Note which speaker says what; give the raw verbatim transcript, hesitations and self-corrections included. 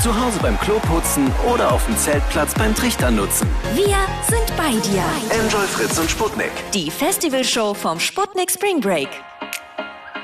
Speaker 1: zu Hause beim Kloputzen oder auf dem Zeltplatz beim Trichtern nutzen.
Speaker 2: Wir sind bei dir.
Speaker 1: Enjoy Fritz und Sputnik.
Speaker 2: Die Festivalshow vom Sputnik Spring Break.